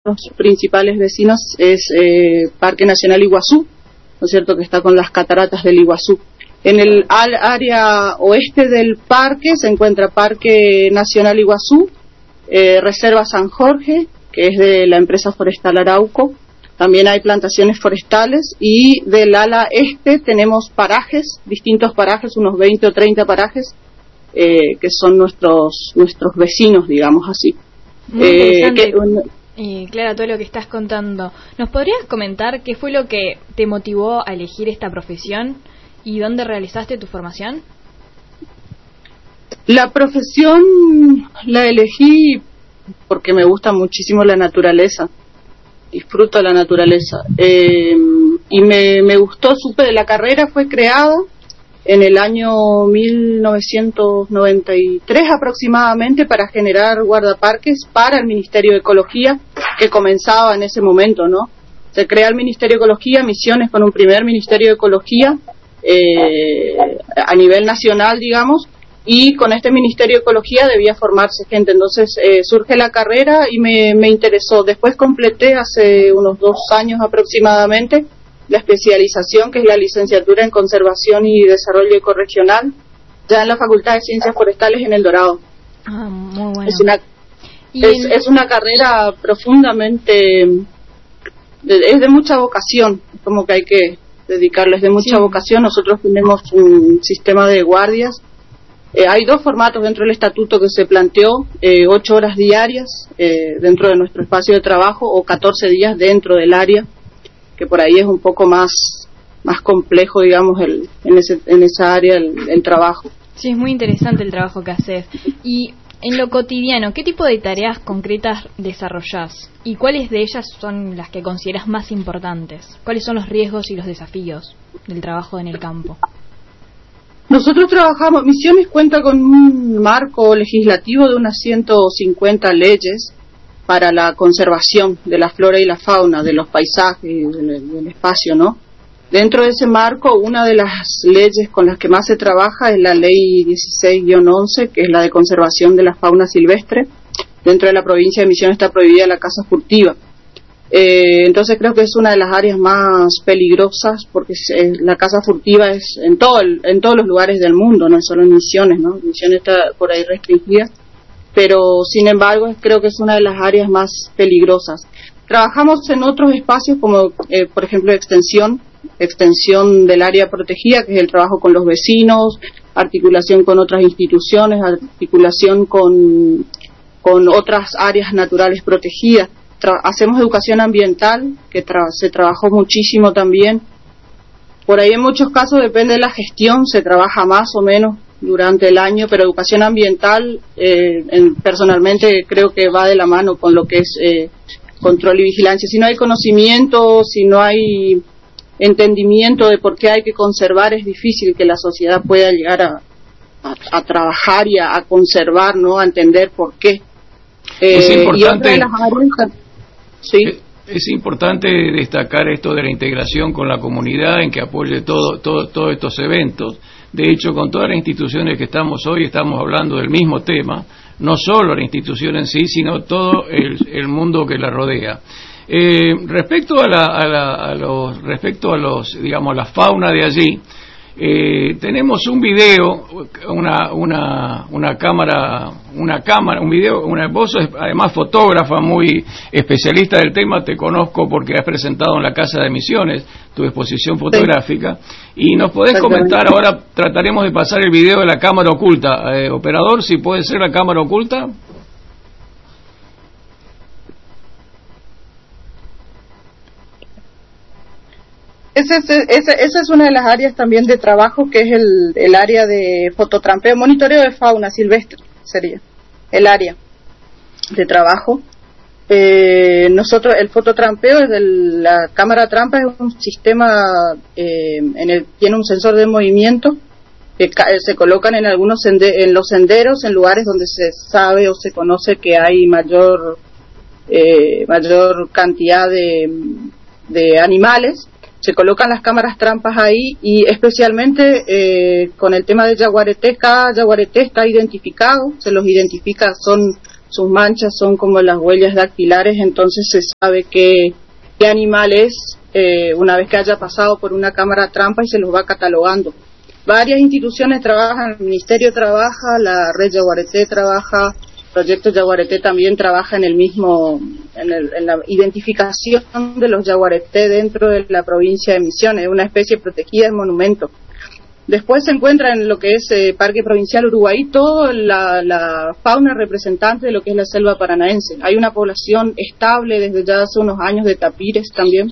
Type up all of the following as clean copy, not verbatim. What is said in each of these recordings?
principales vecinos es Parque Nacional Iguazú, ¿no es cierto?, que está con las cataratas del Iguazú. En el área oeste del parque se encuentra Parque Nacional Iguazú, Reserva San Jorge, que es de la empresa forestal Arauco. También hay plantaciones forestales, y del ala este tenemos parajes, distintos parajes, unos 20 o 30 parajes, que son nuestros vecinos, digamos así. Muy interesante. Clara, todo lo que estás contando. ¿Nos podrías comentar qué fue lo que te motivó a elegir esta profesión y dónde realizaste tu formación? La profesión la elegí porque me gusta muchísimo la naturaleza, disfruto la naturaleza, y me gustó. La carrera fue creada en el año 1993 aproximadamente para generar guardaparques para el Ministerio de Ecología, que comenzaba en ese momento, ¿no? Se crea el Ministerio de Ecología, Misiones con un primer Ministerio de Ecología a nivel nacional, digamos, y con este Ministerio de Ecología debía formarse gente. Entonces surge la carrera y me interesó. Después completé hace unos 2 años aproximadamente la especialización, que es la licenciatura en Conservación y Desarrollo Ecorregional, ya en la Facultad de Ciencias Forestales en El Dorado. Muy bueno. Es una carrera profundamente, es de mucha vocación, como que hay que dedicarles de mucha vocación. Nosotros tenemos un sistema de guardias. Hay 2 formatos dentro del estatuto que se planteó, 8 horas diarias dentro de nuestro espacio de trabajo, o 14 días dentro del área, que por ahí es un poco más complejo, digamos, en esa área el trabajo. Sí, es muy interesante el trabajo que haces. Y en lo cotidiano, ¿qué tipo de tareas concretas desarrollás? ¿Y cuáles de ellas son las que consideras más importantes? ¿Cuáles son los riesgos y los desafíos del trabajo en el campo? Nosotros trabajamos, Misiones cuenta con un marco legislativo de unas 150 leyes para la conservación de la flora y la fauna, de los paisajes, del espacio, ¿no? Dentro de ese marco, una de las leyes con las que más se trabaja es la Ley 16-11, que es la de conservación de la fauna silvestre. Dentro de la provincia de Misiones está prohibida la caza furtiva. Entonces creo que es una de las áreas más peligrosas, porque la caza furtiva es en todos los lugares del mundo, no es solo en Misiones, ¿no? Misiones está por ahí restringida, pero sin embargo creo que es una de las áreas más peligrosas. Trabajamos en otros espacios como por ejemplo extensión del área protegida, que es el trabajo con los vecinos, articulación con otras instituciones, articulación con otras áreas naturales protegidas. Hacemos educación ambiental, que se trabajó muchísimo también. Por ahí en muchos casos depende de la gestión, se trabaja más o menos durante el año, pero educación ambiental personalmente creo que va de la mano con lo que es control y vigilancia. Si no hay conocimiento, si no hay entendimiento de por qué hay que conservar, es difícil que la sociedad pueda llegar a trabajar y a conservar, ¿no? A entender por qué. Es importante, y otra de las áreas, ¿sí? Es importante destacar esto de la integración con la comunidad, en que apoye todos estos eventos. De hecho, con todas las instituciones que estamos hoy, estamos hablando del mismo tema, no solo la institución en sí, sino todo el mundo que la rodea. Respecto a la fauna de allí, tenemos un video, vos sos además fotógrafa, muy especialista del tema, te conozco porque has presentado en la Casa de Misiones tu exposición fotográfica, y nos podés comentar, ahora trataremos de pasar el video de la cámara oculta. Operador, si puede ser la cámara oculta. Esa es una de las áreas también de trabajo, que es el área de fototrampeo, monitoreo de fauna silvestre, sería el área de trabajo. Nosotros, el fototrampeo es la cámara trampa, es un sistema tiene un sensor de movimiento que se colocan en en los senderos, en lugares donde se sabe o se conoce que hay mayor cantidad de animales. Se colocan las cámaras trampas ahí, y especialmente con el tema de yaguaretés, cada yaguareté está identificado, se los identifica, son sus manchas son como las huellas dactilares, entonces se sabe qué animal es una vez que haya pasado por una cámara trampa y se los va catalogando. Varias instituciones trabajan, el Ministerio trabaja, la Red Yaguareté trabaja, Proyecto Yaguareté también trabaja en la identificación de los yaguareté dentro de la provincia de Misiones, es una especie protegida, es monumento. Después se encuentra en lo que es Parque Provincial Uruguay toda la fauna representante de lo que es la selva paranaense. Hay una población estable desde ya hace unos años de tapires también.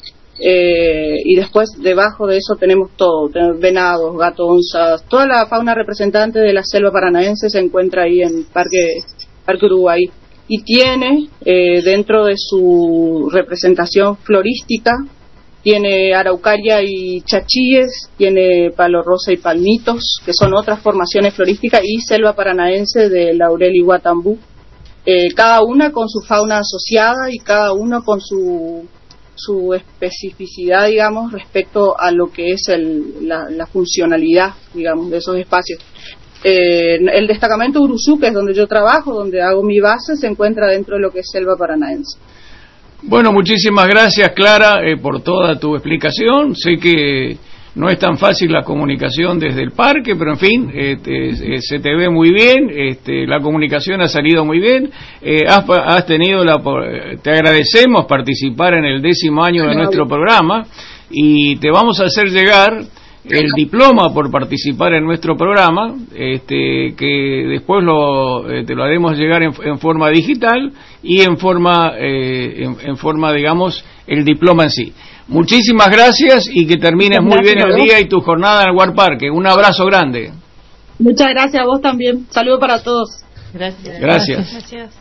Y después debajo de eso tenemos todo, venados, gatos, onzas, toda la fauna representante de la selva paranaense se encuentra ahí en Parque Uruguay, y tiene dentro de su representación florística, tiene araucaria y chachíes, tiene palo rosa y palmitos, que son otras formaciones florísticas, y selva paranaense de laurel y guatambú, cada una con su fauna asociada y cada una con su especificidad, digamos, respecto a lo que es la funcionalidad, digamos, de esos espacios. El destacamento Uruzú, que es donde yo trabajo, donde hago mi base, se encuentra dentro de lo que es selva paranaense. Bueno, muchísimas gracias, Clara, por toda tu explicación. Sé que no es tan fácil la comunicación desde el parque, pero en fin, se te ve muy bien, la comunicación ha salido muy bien, has tenido te agradecemos participar en el 10º año de nuestro programa, y te vamos a hacer llegar el diploma por participar en nuestro programa, que después te lo haremos llegar en forma digital y en forma, digamos, el diploma en sí. Muchísimas gracias y que termines muy bien el día y tu jornada en el War Parque. Un abrazo grande. Muchas gracias a vos también. Saludos para todos. Gracias.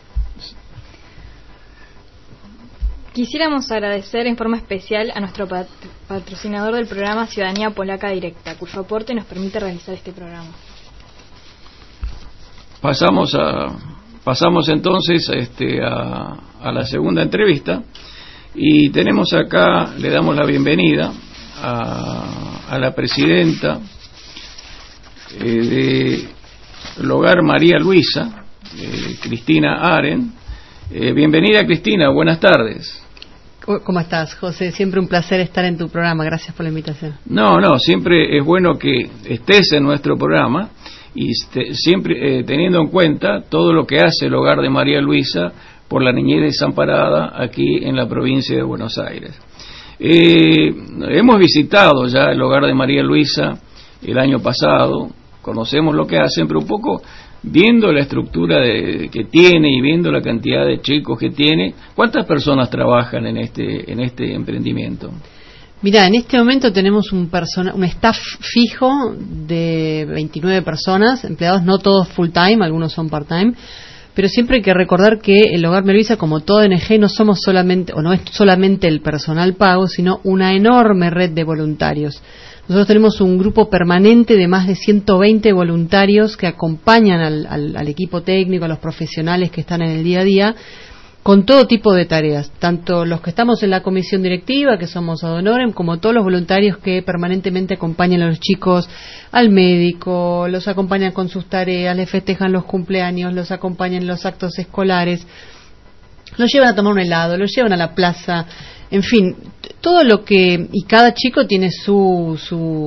Quisiéramos agradecer en forma especial a nuestro patrocinador del programa Ciudadanía Polaca Directa, cuyo aporte nos permite realizar este programa. Pasamos entonces a la segunda entrevista. Y tenemos acá, le damos la bienvenida a la presidenta del Hogar María Luisa, Cristina Aren. Bienvenida, Cristina, buenas tardes. ¿Cómo estás, José? Siempre un placer estar en tu programa, gracias por la invitación. No, siempre es bueno que estés en nuestro programa y siempre teniendo en cuenta todo lo que hace el Hogar de María Luisa por la niñez desamparada aquí en la provincia de Buenos Aires. Hemos visitado ya el Hogar de María Luisa el año pasado, conocemos lo que hacen, pero un poco viendo la estructura que tiene y viendo la cantidad de chicos que tiene, ¿cuántas personas trabajan en este emprendimiento? Mira, en este momento tenemos un staff fijo de 29 personas, empleados no todos full time, algunos son part time. Pero siempre hay que recordar que el Hogar María Luisa, como toda ONG, no es solamente el personal pago, sino una enorme red de voluntarios. Nosotros tenemos un grupo permanente de más de 120 voluntarios que acompañan al equipo técnico, a los profesionales que están en el día a día, con todo tipo de tareas, tanto los que estamos en la comisión directiva, que somos ad honorem, como todos los voluntarios que permanentemente acompañan a los chicos al médico, los acompañan con sus tareas, les festejan los cumpleaños, los acompañan en los actos escolares, los llevan a tomar un helado, los llevan a la plaza, en fin, todo lo que... Y cada chico tiene sus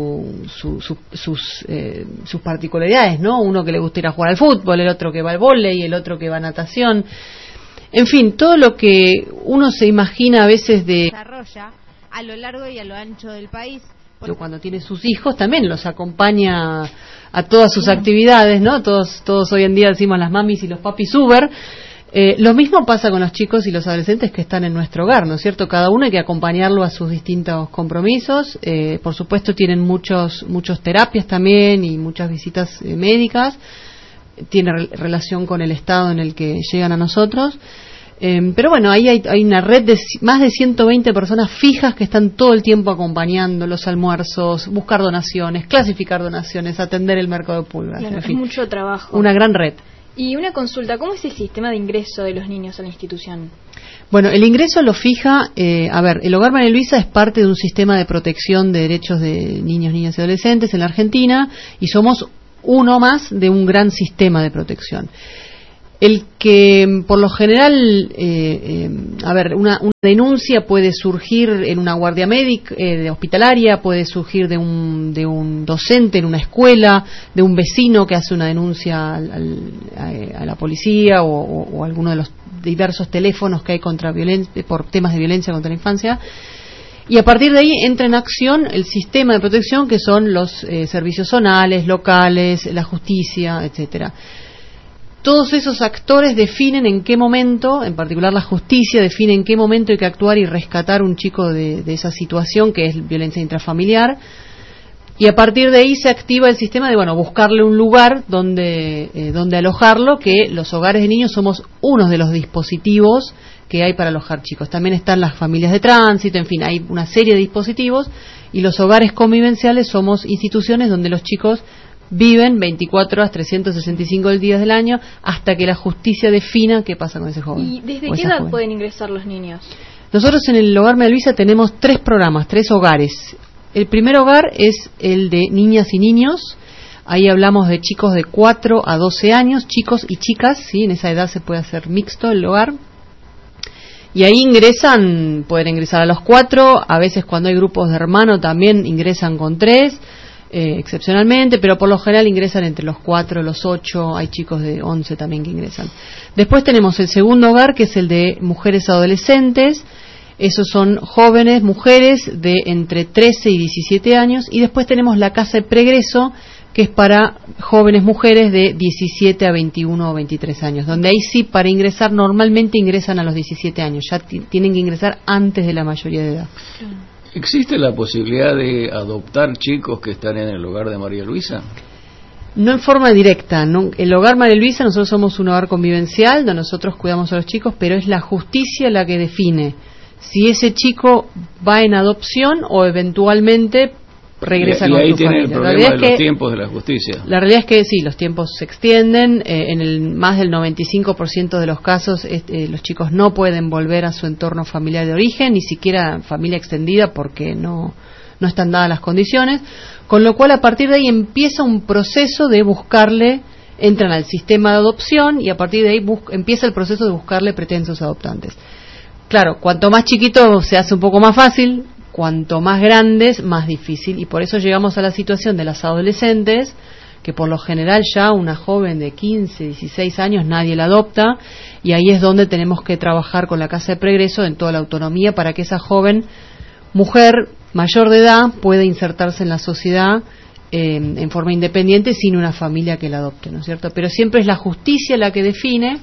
particularidades, ¿no? Uno que le gusta ir a jugar al fútbol, el otro que va al vóley, el otro que va a natación. En fin, todo lo que uno se imagina a veces desarrolla a lo largo y a lo ancho del país. Cuando tiene sus hijos también los acompaña a todas sus actividades, ¿no? Todos hoy en día decimos las mamis y los papis Uber. Lo mismo pasa con los chicos y los adolescentes que están en nuestro hogar, ¿no es cierto? Cada uno hay que acompañarlo a sus distintos compromisos. Por supuesto tienen muchos terapias también y muchas visitas médicas. Tiene relación con el estado en el que llegan a nosotros, pero bueno, ahí hay una red de más de 120 personas fijas que están todo el tiempo acompañando los almuerzos, buscar donaciones, clasificar donaciones, atender el mercado de pulgas, claro, en fin, es mucho trabajo. Una gran red. Y una consulta, ¿cómo es el sistema de ingreso de los niños a la institución? Bueno, el ingreso lo fija, el Hogar María Luisa es parte de un sistema de protección de derechos de niños, niñas y adolescentes en la Argentina, y somos uno más de un gran sistema de protección. El que, por lo general, una denuncia puede surgir en una guardia médica hospitalaria, puede surgir de un docente en una escuela, de un vecino que hace una denuncia a la policía o alguno de los diversos teléfonos que hay por temas de violencia contra la infancia. Y a partir de ahí entra en acción el sistema de protección, que son los servicios zonales, locales, la justicia, etcétera. Todos esos actores definen en qué momento, en particular la justicia, define en qué momento hay que actuar y rescatar a un chico de esa situación que es violencia intrafamiliar. Y a partir de ahí se activa el sistema de, buscarle un lugar donde alojarlo, que los hogares de niños somos uno de los dispositivos que hay para alojar chicos. También están las familias de tránsito, en fin, hay una serie de dispositivos, y los hogares convivenciales somos instituciones donde los chicos viven 24 horas, 365 días del año, hasta que la justicia defina qué pasa con ese joven. ¿Y desde qué edad pueden ingresar los niños? Nosotros en el Hogar María Luisa tenemos 3 programas, 3 hogares. El primer hogar es el de niñas y niños. Ahí hablamos de chicos de 4 a 12 años, chicos y chicas, ¿sí? En esa edad se puede hacer mixto el hogar. Y ahí pueden ingresar a los 4, a veces cuando hay grupos de hermanos también ingresan con 3, excepcionalmente, pero por lo general ingresan entre los 4, los 8, hay chicos de 11 también que ingresan. Después tenemos el segundo hogar, que es el de mujeres adolescentes. Esos son jóvenes, mujeres de entre 13 y 17 años. Y después tenemos la casa de pregreso, que es para jóvenes mujeres de 17 a 21 o 23 años, donde ahí sí, para ingresar, normalmente ingresan a los 17 años, ya tienen que ingresar antes de la mayoría de edad. ¿Existe la posibilidad de adoptar chicos que están en el Hogar de María Luisa? No en forma directa, ¿no? El Hogar María Luisa, nosotros somos un hogar convivencial, donde nosotros cuidamos a los chicos, pero es la justicia la que define si ese chico va en adopción o eventualmente regresa con su familia. Y ahí tiene el problema de los tiempos de la justicia. La realidad es que sí, los tiempos se extienden. Más del 95% de los casos los chicos no pueden volver a su entorno familiar de origen, ni siquiera familia extendida, porque no están dadas las condiciones. Con lo cual, a partir de ahí empieza un proceso de entran al sistema de adopción y a partir de ahí empieza el proceso de buscarle pretensos adoptantes. Claro, cuanto más chiquito se hace un poco más fácil, cuanto más grandes, más difícil, y por eso llegamos a la situación de las adolescentes, que por lo general ya una joven de 15, 16 años nadie la adopta, y ahí es donde tenemos que trabajar con la casa de pregreso en toda la autonomía para que esa joven mujer mayor de edad pueda insertarse en la sociedad en forma independiente sin una familia que la adopte, ¿no es cierto? Pero siempre es la justicia la que define,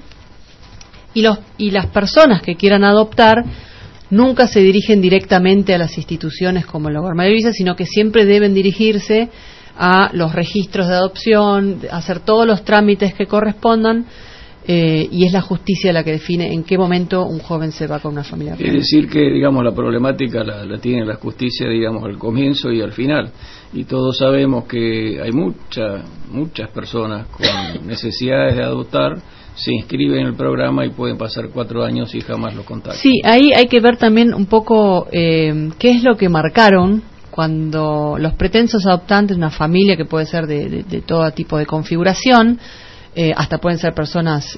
y las personas que quieran adoptar nunca se dirigen directamente a las instituciones como el Hogar María Luisa, sino que siempre deben dirigirse a los registros de adopción, hacer todos los trámites que correspondan, y es la justicia la que define en qué momento un joven se va con una familia. Es decir que, digamos, la problemática la tiene la justicia, digamos, al comienzo y al final. Y todos sabemos que hay muchas personas con necesidades de adoptar, se inscriben en el programa y pueden pasar 4 años y jamás los contactan. Sí, ahí hay que ver también un poco qué es lo que marcaron cuando los pretensos adoptantes, una familia que puede ser de todo tipo de configuración, hasta pueden ser personas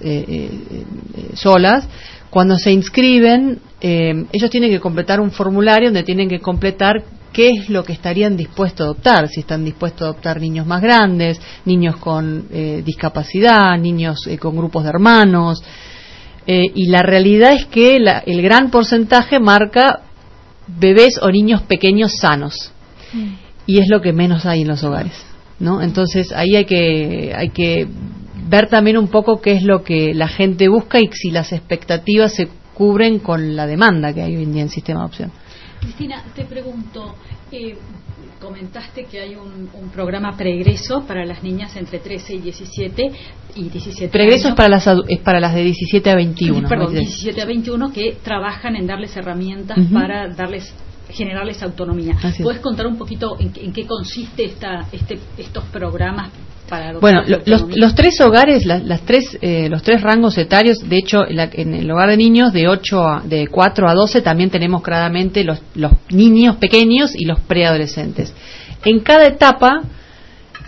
solas, cuando se inscriben, ellos tienen que completar un formulario donde tienen que completar qué es lo que estarían dispuestos a adoptar, si están dispuestos a adoptar niños más grandes, niños con discapacidad, niños con grupos de hermanos, y la realidad es que el gran porcentaje marca bebés o niños pequeños sanos, y es lo que menos hay en los hogares, ¿no? Entonces ahí hay que ver también un poco qué es lo que la gente busca y si las expectativas se cubren con la demanda que hay hoy en día en el sistema de adopción. Cristina, te pregunto, comentaste que hay un programa Pregreso para las niñas entre 13 y 17 Pregreso años. Es para las de 17 a 21. Perdón, 17 a 21 que trabajan en darles herramientas para generarles autonomía. ¿Puedes contar un poquito en qué consiste estos programas? Bueno, los 3 hogares, los 3 rangos etarios, de hecho, en el hogar de niños de 4 a 12 también tenemos claramente los niños pequeños y los preadolescentes. En cada etapa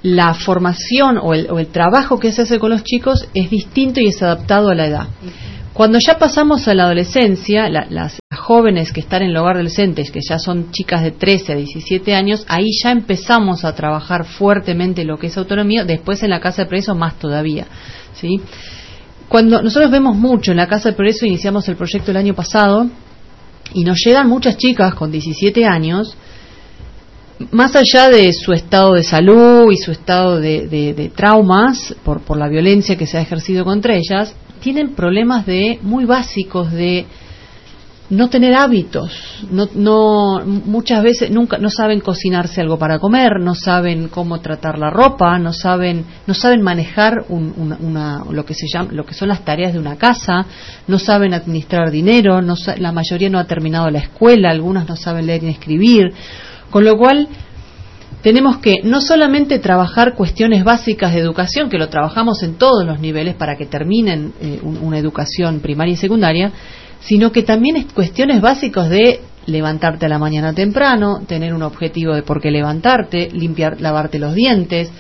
la formación o el trabajo que se hace con los chicos es distinto y es adaptado a la edad. Cuando ya pasamos a la adolescencia, las jóvenes que están en el hogar adolescentes, que ya son chicas de 13 a 17 años, ahí ya empezamos a trabajar fuertemente lo que es autonomía, después en la Casa de Progreso más todavía, ¿sí? Cuando nosotros vemos mucho en la Casa de Progreso, iniciamos el proyecto el año pasado, y nos llegan muchas chicas con 17 años, más allá de su estado de salud y su estado de traumas por la violencia que se ha ejercido contra ellas, tienen problemas muy básicos de no tener hábitos, muchas veces no saben cocinarse algo para comer, no saben cómo tratar la ropa, no saben manejar lo que son las tareas de una casa, no saben administrar dinero, la mayoría no ha terminado la escuela, algunas no saben leer ni escribir, con lo cual tenemos que no solamente trabajar cuestiones básicas de educación, que lo trabajamos en todos los niveles para que terminen una educación primaria y secundaria, sino que también es cuestiones básicas de levantarte a la mañana temprano, tener un objetivo de por qué levantarte, lavarte los dientes,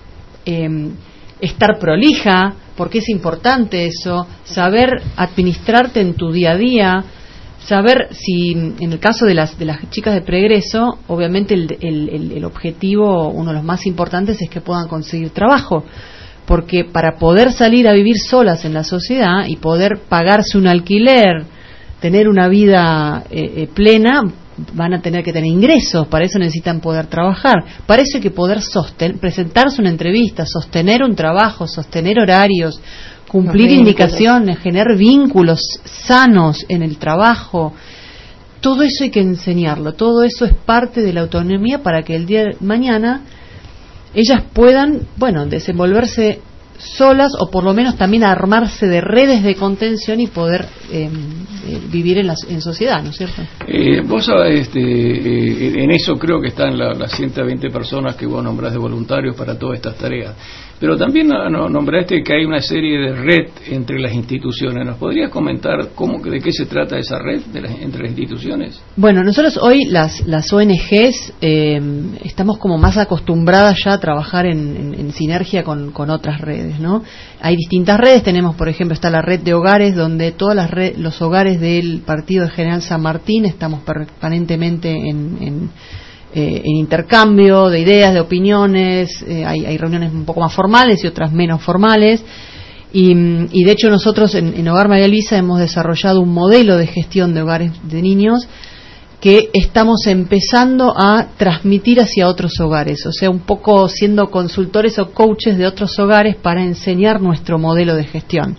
estar prolija, porque es importante eso, saber administrarte en tu día a día, saber si, en el caso de las chicas de pregreso, obviamente el objetivo, uno de los más importantes, es que puedan conseguir trabajo, porque para poder salir a vivir solas en la sociedad y poder pagarse un alquiler, tener una vida plena, van a tener que tener ingresos, para eso necesitan poder trabajar, para eso hay que poder presentarse una entrevista, sostener un trabajo, sostener horarios, cumplir indicaciones, generar vínculos sanos en el trabajo. Todo eso hay que enseñarlo, todo eso es parte de la autonomía para que el día de mañana ellas puedan, desenvolverse solas o por lo menos también armarse de redes de contención y poder vivir en sociedad, ¿no es cierto? Vos sabés, en eso creo que están las 120 personas que vos nombrás de voluntarios para todas estas tareas. Pero también nombraste que hay una serie de red entre las instituciones. ¿Nos podrías comentar de qué se trata esa red entre las instituciones? Bueno, nosotros hoy las ONGs estamos como más acostumbradas ya a trabajar en sinergia con otras redes, ¿no? Hay distintas redes. Tenemos, por ejemplo, está la red de hogares, donde todos los hogares del Partido de General San Martín estamos permanentemente en intercambio de ideas, de opiniones, hay reuniones un poco más formales y otras menos formales, y de hecho nosotros en Hogar María Luisa hemos desarrollado un modelo de gestión de hogares de niños que estamos empezando a transmitir hacia otros hogares, o sea, un poco siendo consultores o coaches de otros hogares para enseñar nuestro modelo de gestión.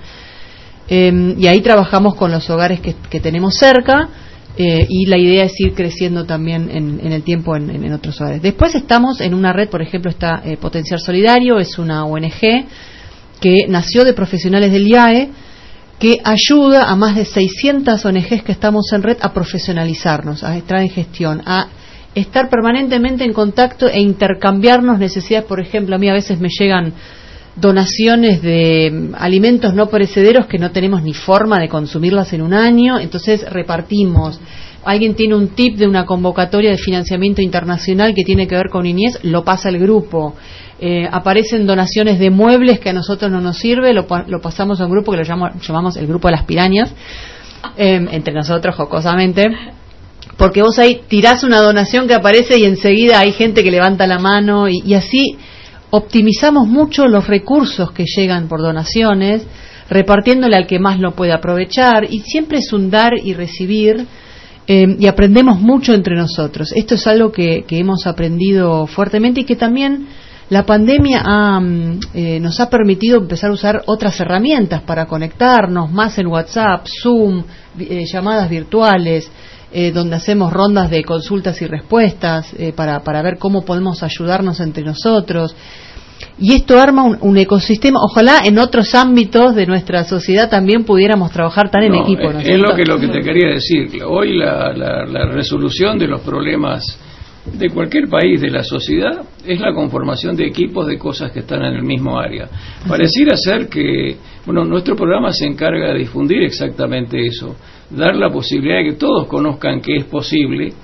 Y ahí trabajamos con los hogares que tenemos cerca, y la idea es ir creciendo también en el tiempo en otros hogares. Después estamos en una red, por ejemplo, está Potenciar Solidario, es una ONG que nació de profesionales del IAE, que ayuda a más de 600 ONGs que estamos en red a profesionalizarnos, a estar en gestión, a estar permanentemente en contacto e intercambiarnos necesidades. Por ejemplo, a mí a veces me llegan donaciones de alimentos no perecederos que no tenemos ni forma de consumirlas en un año, entonces repartimos. Alguien tiene un tip de una convocatoria de financiamiento internacional que tiene que ver con niñez, lo pasa el grupo. Aparecen donaciones de muebles que a nosotros no nos sirve, lo pasamos a un grupo que lo llamamos el grupo de las pirañas, entre nosotros jocosamente, porque vos ahí tirás una donación que aparece y enseguida hay gente que levanta la mano y así optimizamos mucho los recursos que llegan por donaciones, repartiéndole al que más lo puede aprovechar, y siempre es un dar y recibir, y aprendemos mucho entre nosotros. Esto es algo que hemos aprendido fuertemente y que también la pandemia nos ha permitido empezar a usar otras herramientas para conectarnos, más en WhatsApp, Zoom, llamadas virtuales, donde hacemos rondas de consultas y respuestas para ver cómo podemos ayudarnos entre nosotros. Y esto arma un ecosistema. Ojalá en otros ámbitos de nuestra sociedad también pudiéramos trabajar tan en equipo, ¿no? Es lo que te quería decir. Hoy la resolución de los problemas de cualquier país, de la sociedad, es la conformación de equipos de cosas que están en el mismo área. Pareciera ser que, nuestro programa se encarga de difundir exactamente eso, dar la posibilidad de que todos conozcan que es posible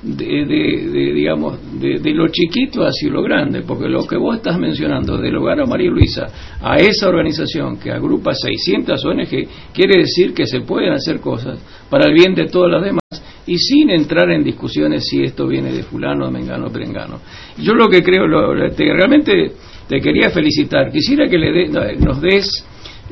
digamos, de lo chiquito hacia lo grande, porque lo que vos estás mencionando del Hogar a María Luisa, a esa organización que agrupa 600 ONG, quiere decir que se pueden hacer cosas para el bien de todas las demás, y sin entrar en discusiones si esto viene de fulano, de mengano, o perengano. Yo lo que creo, realmente te quería felicitar, quisiera que nos des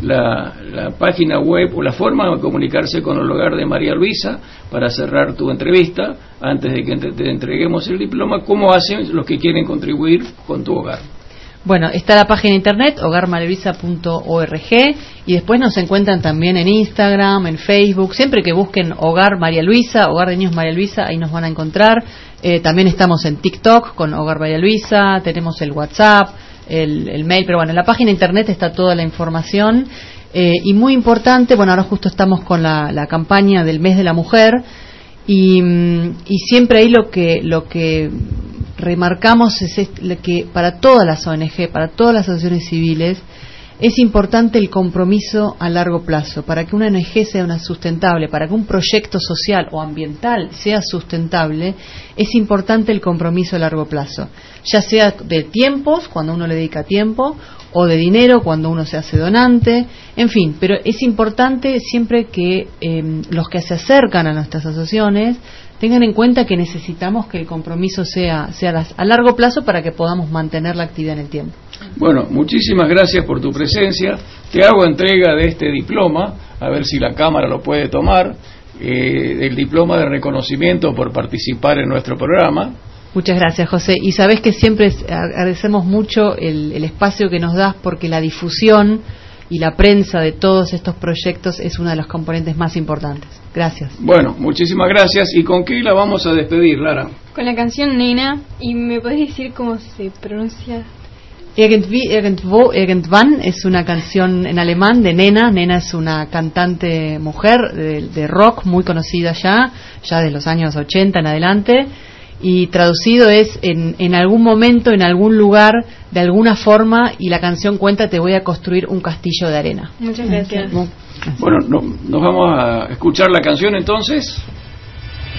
la página web o la forma de comunicarse con el Hogar de María Luisa para cerrar tu entrevista, antes de que te entreguemos el diploma. ¿Cómo hacen los que quieren contribuir con tu hogar? Bueno, está la página de internet hogarmarialuisa.org, y después nos encuentran también en Instagram, en Facebook. Siempre que busquen Hogar María Luisa, Hogar de Niños María Luisa, ahí nos van a encontrar. También estamos en TikTok con Hogar María Luisa, tenemos el WhatsApp, el mail, pero bueno, en la página de internet está toda la información. Y muy importante, bueno, ahora justo estamos con la campaña del Mes de la Mujer, y siempre ahí lo que remarcamos es que para todas las ONG, para todas las asociaciones civiles, es importante el compromiso a largo plazo. Para que una ONG sea sustentable, para que un proyecto social o ambiental sea sustentable, es importante el compromiso a largo plazo, ya sea de tiempos, cuando uno le dedica tiempo, o de dinero, cuando uno se hace donante, en fin, pero es importante siempre que los que se acercan a nuestras asociaciones tengan en cuenta que necesitamos que el compromiso sea a largo plazo para que podamos mantener la actividad en el tiempo. Bueno, muchísimas gracias por tu presencia. Te hago entrega de este diploma, a ver si la Cámara lo puede tomar, el diploma de reconocimiento por participar en nuestro programa. Muchas gracias, José. Y sabés que siempre agradecemos mucho el espacio que nos das, porque la difusión y la prensa de todos estos proyectos es una de los componentes más importantes. Gracias. Bueno, muchísimas gracias. ¿Y con qué la vamos a despedir, Lara? Con la canción Nena. ¿Y me podés decir cómo se pronuncia? Irgendwie, irgendwo, irgendwann es una canción en alemán de Nena. Nena es una cantante mujer de rock muy conocida ya de los años 80 en adelante. Y traducido es en algún momento, en algún lugar, de alguna forma, y la canción cuenta: te voy a construir un castillo de arena. Muchas gracias. Bueno, nos vamos a escuchar la canción entonces.